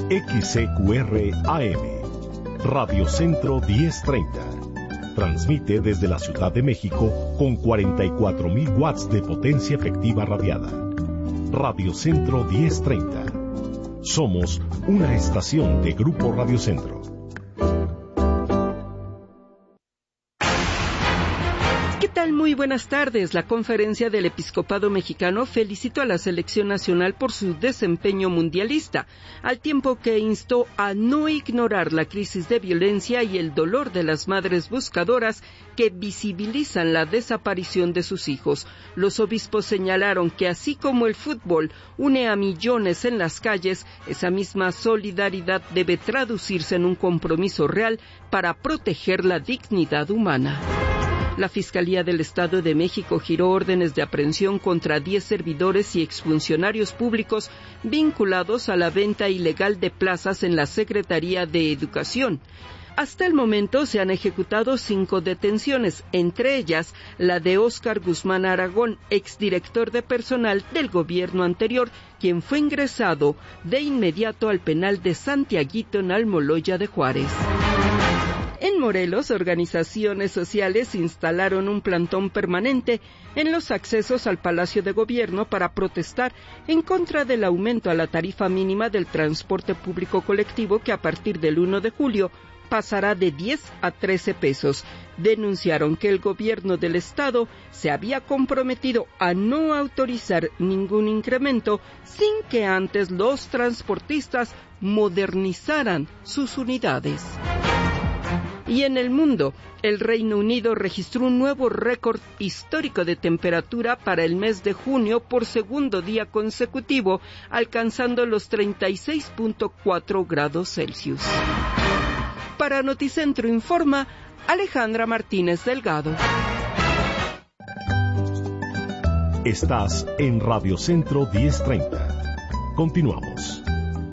XCQR AM, Radio Centro 1030. Transmite desde la Ciudad de México con 44,000 watts de potencia efectiva radiada. Radio Centro 1030. Somos una estación de Grupo Radio Centro. Muy buenas tardes. La Conferencia del Episcopado Mexicano felicitó a la Selección Nacional por su desempeño mundialista, al tiempo que instó a no ignorar la crisis de violencia y el dolor de las madres buscadoras que visibilizan la desaparición de sus hijos. Los obispos señalaron que así como el fútbol une a millones en las calles, esa misma solidaridad debe traducirse en un compromiso real para proteger la dignidad humana. La Fiscalía del Estado de México giró órdenes de aprehensión contra 10 servidores y exfuncionarios públicos vinculados a la venta ilegal de plazas en la Secretaría de Educación. Hasta el momento se han ejecutado 5 detenciones, entre ellas la de Óscar Guzmán Aragón, exdirector de personal del gobierno anterior, quien fue ingresado de inmediato al penal de Santiaguito en Almoloya de Juárez. En Morelos, organizaciones sociales instalaron un plantón permanente en los accesos al Palacio de Gobierno para protestar en contra del aumento a la tarifa mínima del transporte público colectivo que a partir del 1 de julio pasará de 10 a 13 pesos. Denunciaron que el gobierno del estado se había comprometido a no autorizar ningún incremento sin que antes los transportistas modernizaran sus unidades. Y en el mundo, el Reino Unido registró un nuevo récord histórico de temperatura para el mes de junio por segundo día consecutivo, alcanzando los 36.4 grados Celsius. Para Noticentro informa Alejandra Martínez Delgado. Estás en Radio Centro 1030. Continuamos.